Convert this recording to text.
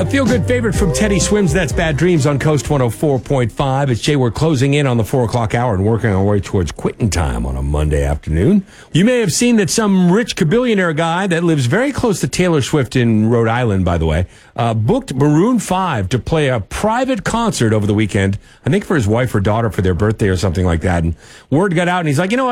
A feel-good favorite from Teddy Swims, that's Bad Dreams on Coast 104.5. It's Jay, we're closing in on the 4 o'clock hour and working our way towards quitting time on a Monday afternoon. You may have seen that some rich billionaire guy that lives very close to Taylor Swift in Rhode Island, by the way, booked Maroon 5 to play a private concert over the weekend, I think for his wife or daughter for their birthday or something like that. And word got out, and he's like, you know what?